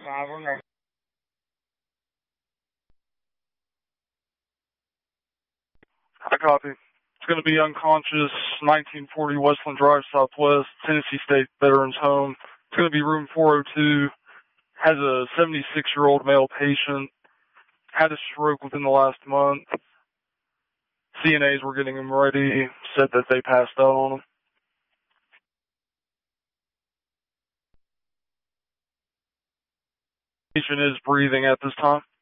I copy. It's going to be unconscious, 1940 Westland Drive, Southwest, Tennessee State Veterans Home. It's going to be room 402. Has a 76-year-old male patient. Had a stroke within the last month. CNAs were getting him ready. Said that they passed out on him. Patient is breathing at this time.